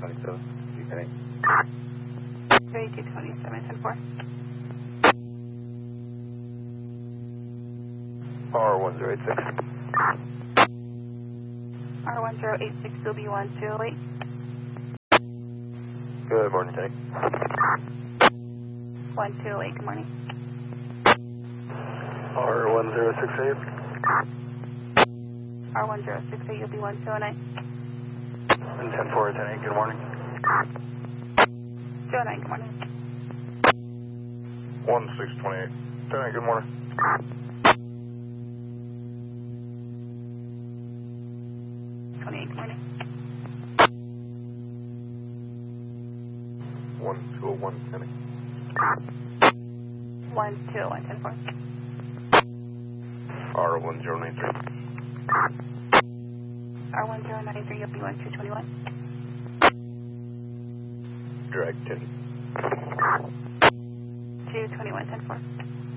227, 210. 227, 10-4. R1086. R1086, BB1208. Good morning, Jenny. 128, good morning. R1068. R1068, you'll be 1209. And 10-4, 10-8, good morning. 209, good morning. 1628. 10-8, good morning. 28, good morning. 1201, 10-8. 121, 10-4. R1093. R1093, you'll be 1221. Drag 10. 221, 10-4.